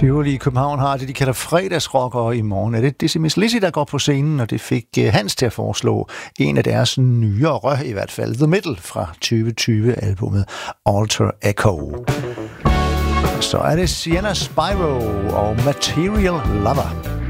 Tivoli i København har det, de kalder fredagsrockere i morgen. Er det Dizzy Miss Lizzy, der går på scenen, og det fik Hans til at foreslå en af deres nyere, i hvert fald The Middle fra 2020-albummet Alter Echo. Så er det Sienna Spyro og Material Lover.